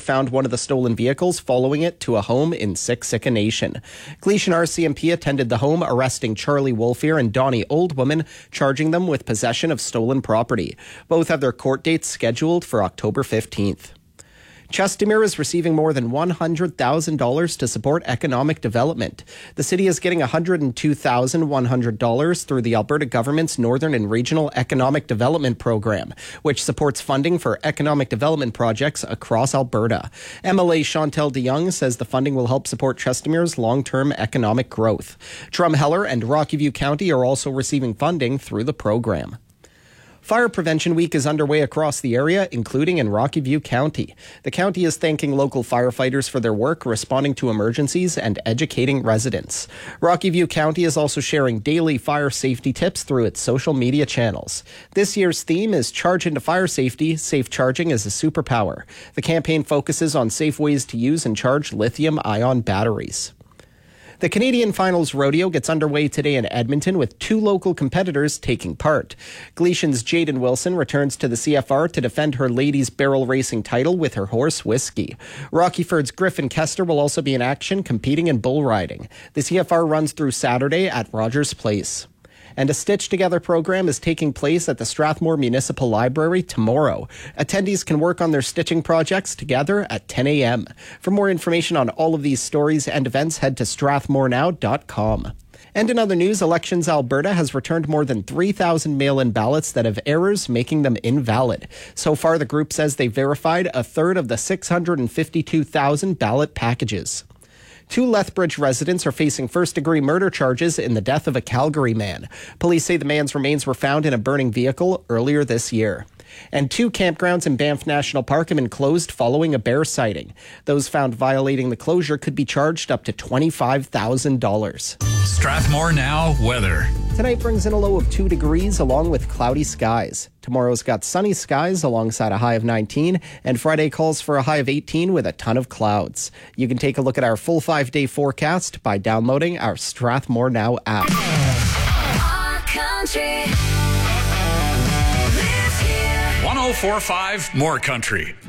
found one of the stolen vehicles following it to a home in Siksika Nation. Gleason RCMP attended the home, arresting Charlie Wolfier and Donnie Oldwoman, charging them with possession of stolen property. Both have their court dates scheduled for October 15th. Chestermere is receiving more than $100,000 to support economic development. The city is getting $102,100 through the Alberta government's Northern and Regional Economic Development Program, which supports funding for economic development projects across Alberta. MLA Chantal DeYoung says the funding will help support Chestermere's long-term economic growth. Drumheller and Rocky View County are also receiving funding through the program. Fire Prevention Week is underway across the area, including in Rocky View County. The county is thanking local firefighters for their work responding to emergencies and educating residents. Rocky View County is also sharing daily fire safety tips through its social media channels. This year's theme is Charge into Fire Safety, Safe Charging is a Superpower. The campaign focuses on safe ways to use and charge lithium-ion batteries. The Canadian Finals Rodeo gets underway today in Edmonton with two local competitors taking part. Gleason's Jaden Wilson returns to the CFR to defend her ladies barrel racing title with her horse Whiskey. Rockyford's Griffin Kester will also be in action competing in bull riding. The CFR runs through Saturday at Rogers Place. And a Stitch Together program is taking place at the Strathmore Municipal Library tomorrow. Attendees can work on their stitching projects together at 10 a.m. For more information on all of these stories and events, head to strathmorenow.com. And in other news, Elections Alberta has returned more than 3,000 mail-in ballots that have errors, making them invalid. So far, the group says they verified a third of the 652,000 ballot packages. Two Lethbridge residents are facing first-degree murder charges in the death of a Calgary man. Police say the man's remains were found in a burning vehicle earlier this year. And two campgrounds in Banff National Park have been closed following a bear sighting. Those found violating the closure could be charged up to $25,000. Strathmore Now weather. Tonight brings in a low of 2 degrees along with cloudy skies. Tomorrow's got sunny skies alongside a high of 19, and Friday calls for a high of 18 with a ton of clouds. You can take a look at our full 5-day forecast by downloading our Strathmore Now app. Our country. 104.5 More Country.